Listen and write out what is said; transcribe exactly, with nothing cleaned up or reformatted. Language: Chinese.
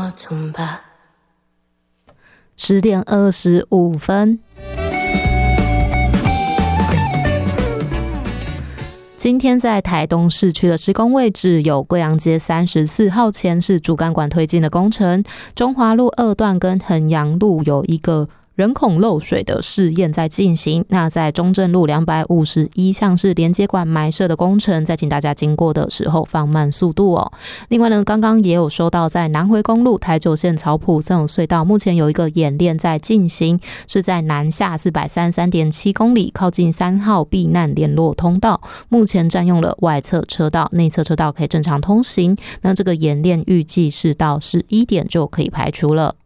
我痛吧。 十点二十五分。今天在台东市区的施工位置有贵阳街三十四号前是主干管推进的工程，中华路二段跟衡阳路有一个人孔漏水的试验在进行。那在中正路两百五十一项是连接管埋设的工程，再请大家经过的时候放慢速度哦。另外呢，刚刚也有收到在南回公路台九线草埔森永隧道目前有一个演练在进行，是在南下 四百三十三点七公里，靠近三号避难联络通道，目前占用了外侧车道，内侧车道可以正常通行。那这个演练预计是到十一点就可以排除了。